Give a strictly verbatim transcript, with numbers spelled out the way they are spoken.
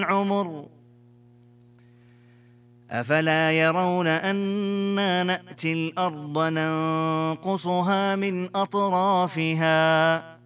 عمر أفلا يرون أنا نأتي الأرض ننقصها من أطرافها